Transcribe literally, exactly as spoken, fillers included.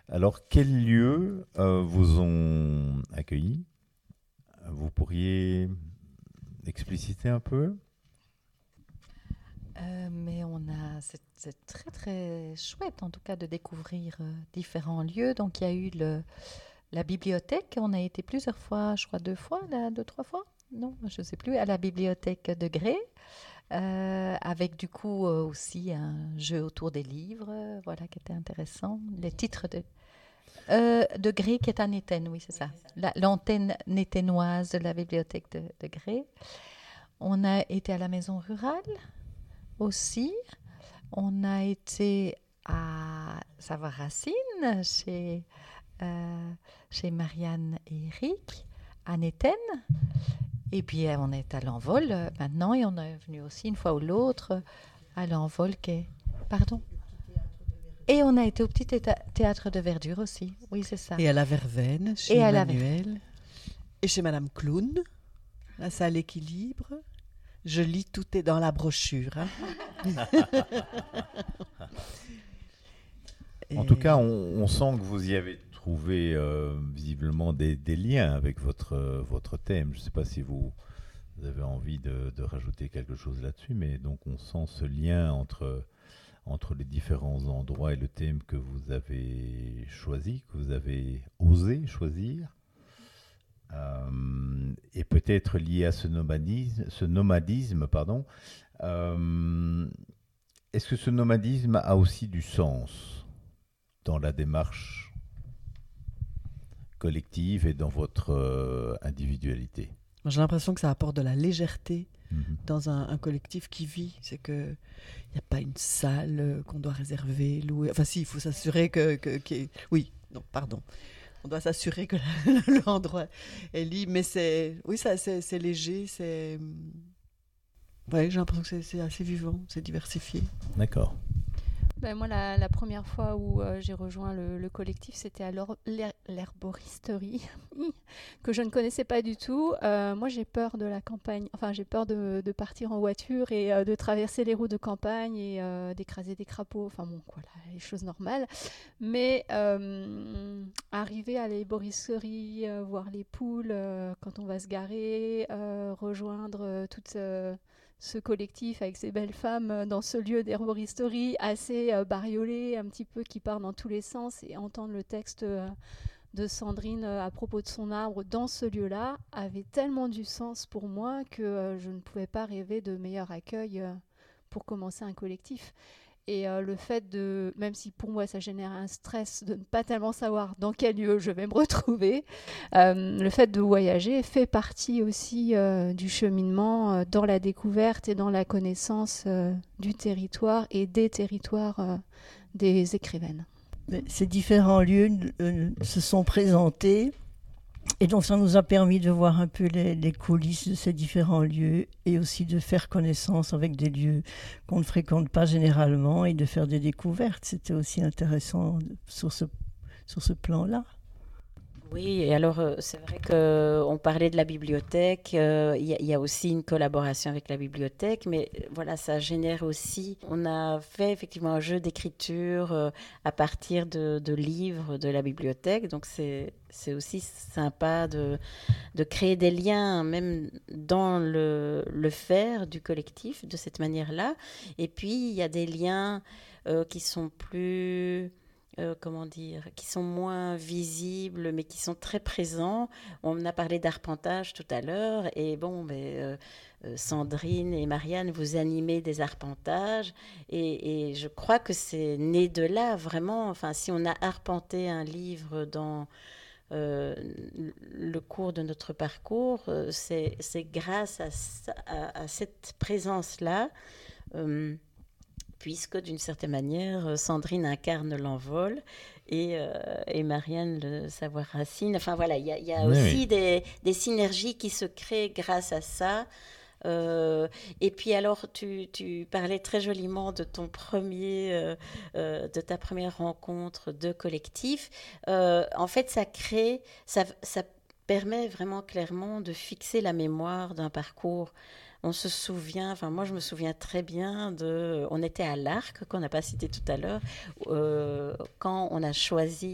Alors, quels lieux euh, vous ont accueilli? Vous pourriez expliciter un peu? Euh, mais on a, c'est, c'est très très chouette en tout cas de découvrir euh, différents lieux. Donc il y a eu le, la bibliothèque, on a été plusieurs fois, je crois deux fois, là, deux, trois fois, non, je ne sais plus, à la bibliothèque de Grès, euh, avec du coup euh, aussi un jeu autour des livres, euh, voilà, qui était intéressant. Les titres de, euh, de Grès qui est à Néthen, oui c'est ça, La- l'antenne néthénoise de la bibliothèque de, de Grès. On a été à la maison rurale aussi. On a été à Savoir-Racine, chez, euh, chez Marianne et Eric, à Néthen. Et puis euh, on est à l'Envol euh, maintenant et on est venu aussi une fois ou l'autre euh, à l'Envol qui est... Pardon. Et on a été au petit théâ- théâtre de Verdure aussi. Oui, c'est ça. Et à la Verveine, Et chez à la Ver- Emmanuel. Et chez Madame Clown, la salle équilibre. Je lis, tout est dans la brochure. Hein. En tout cas, on, on sent que vous y avez trouvé euh, visiblement des, des liens avec votre, euh, votre thème. Je ne sais pas si vous, vous avez envie de, de rajouter quelque chose là-dessus, mais donc on sent ce lien entre, entre les différents endroits et le thème que vous avez choisi, que vous avez osé choisir. Euh, et peut-être lié à ce nomadisme, ce nomadisme pardon. Euh, est-ce que ce nomadisme a aussi du sens dans la démarche collective et dans votre euh, individualité? Moi, j'ai l'impression que ça apporte de la légèreté Mm-hmm. dans un, un collectif qui vit. C'est qu'il n'y a pas une salle euh, qu'on doit réserver, louer. Enfin, si, il faut s'assurer que... que, que oui, non, pardon. On doit s'assurer que l'endroit est libre. Mais c'est... Oui, ça, c'est, c'est léger, c'est... Ouais, j'ai l'impression que c'est, c'est assez vivant, c'est diversifié. D'accord. Ben, moi, la, la première fois où euh, j'ai rejoint le, le collectif, c'était à l'or- l'her- l'herboristerie, que je ne connaissais pas du tout. Euh, moi, j'ai peur de la campagne. Enfin, j'ai peur de, de partir en voiture et euh, de traverser les routes de campagne et euh, d'écraser des crapauds. Enfin, bon, voilà, les choses normales. Mais euh, arriver à l'herboristerie, euh, voir les poules euh, quand on va se garer, euh, rejoindre euh, toute... Euh, ce collectif avec ces belles femmes euh, dans ce lieu d'herboristerie assez euh, bariolé, un petit peu qui part dans tous les sens, et entendre le texte euh, de Sandrine euh, à propos de son arbre dans ce lieu-là avait tellement du sens pour moi que euh, je ne pouvais pas rêver de meilleur accueil euh, pour commencer un collectif. Et euh, le fait de, même si pour moi ça génère un stress de ne pas tellement savoir dans quel lieu je vais me retrouver, euh, le fait de voyager fait partie aussi euh, du cheminement euh, dans la découverte et dans la connaissance euh, du territoire et des territoires euh, des écrivaines. Mais ces différents lieux euh, se sont présentés et donc ça nous a permis de voir un peu les, les coulisses de ces différents lieux et aussi de faire connaissance avec des lieux qu'on ne fréquente pas généralement et de faire des découvertes. C'était aussi intéressant sur ce, sur ce plan-là. Oui, et alors euh, c'est vrai qu'on parlait de la bibliothèque, euh, il y, a- il y a aussi une collaboration avec la bibliothèque, mais euh, voilà, ça génère aussi, on a fait effectivement un jeu d'écriture euh, à partir de, de livres de la bibliothèque, donc c'est, c'est aussi sympa de, de créer des liens, même dans le, le faire du collectif, de cette manière-là. Et puis, il y a des liens euh, qui sont plus... euh, comment dire, qui sont moins visibles, mais qui sont très présents. On a parlé d'arpentage tout à l'heure, et bon, mais, euh, euh, Sandrine et Marianne, vous animez des arpentages, et, et je crois que c'est né de là, vraiment. Enfin, si on a arpenté un livre dans euh, le cours de notre parcours, euh, c'est, c'est grâce à, ça- à- à cette présence-là. euh, Puisque d'une certaine manière, euh, Sandrine incarne l'envol et, euh, et Marianne le savoir racine. Enfin voilà, il y a, il y a Oui, aussi oui. des, des synergies qui se créent grâce à ça. Euh, et puis alors, tu, tu parlais très joliment de ton premier, euh, euh, de ta première rencontre de collectif. Euh, en fait, ça crée, ça, ça permet vraiment clairement de fixer la mémoire d'un parcours. On se souvient, enfin moi je me souviens très bien de, on était à l'Arc, qu'on n'a pas cité tout à l'heure, euh, quand on a choisi